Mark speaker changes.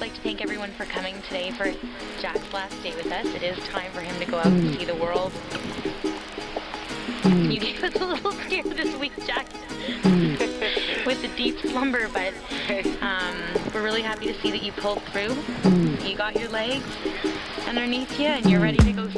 Speaker 1: like to thank everyone for coming today for Jack's last day with us. It is time for him to go out and see the world. You gave us a little scare this week, Jack, with the deep slumber, but we're really happy to see that you pulled through. You got your legs underneath you and you're ready to go